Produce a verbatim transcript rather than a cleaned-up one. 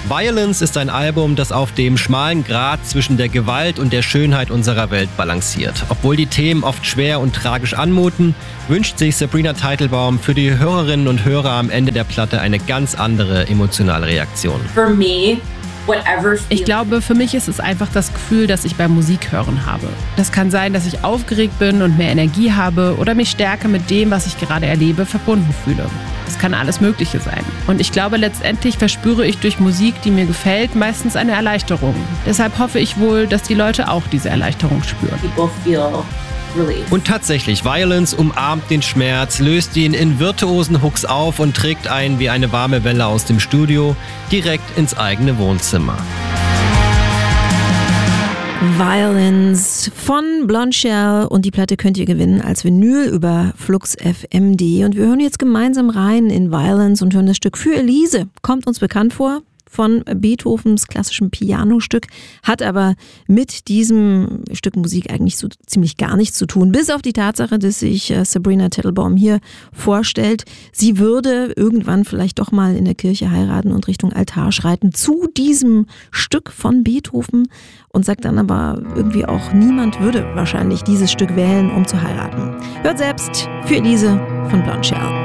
Violence ist ein Album, das auf dem schmalen Grat zwischen der Gewalt und der Schönheit unserer Welt balanciert. Obwohl die Themen oft schwer und tragisch anmuten, wünscht sich Sabrina Teitelbaum für die Hörerinnen und Hörer am Ende der Platte eine ganz andere emotionale Reaktion. For me, Ich glaube, für mich ist es einfach das Gefühl, das ich beim Musikhören habe. Das kann sein, dass ich aufgeregt bin und mehr Energie habe oder mich stärker mit dem, was ich gerade erlebe, verbunden fühle. Es kann alles Mögliche sein. Und ich glaube, letztendlich verspüre ich durch Musik, die mir gefällt, meistens eine Erleichterung. Deshalb hoffe ich wohl, dass die Leute auch diese Erleichterung spüren. people feel relief. Und tatsächlich, Violence umarmt den Schmerz, löst ihn in virtuosen Hooks auf und trägt einen wie eine warme Welle aus dem Studio direkt ins eigene Wohnzimmer. Violence von Blondshell und die Platte könnt ihr gewinnen als Vinyl über flux f m punkt d und wir hören jetzt gemeinsam rein in Violence und hören das Stück Für Elise. Kommt uns bekannt vor von Beethovens klassischem Pianostück, hat aber mit diesem Stück Musik eigentlich so ziemlich gar nichts zu tun, bis auf die Tatsache, dass sich Sabrina Teitelbaum hier vorstellt, sie würde irgendwann vielleicht doch mal in der Kirche heiraten und Richtung Altar schreiten zu diesem Stück von Beethoven und sagt dann aber irgendwie auch, niemand würde wahrscheinlich dieses Stück wählen, um zu heiraten. Hört selbst Für Elise von Blondshell.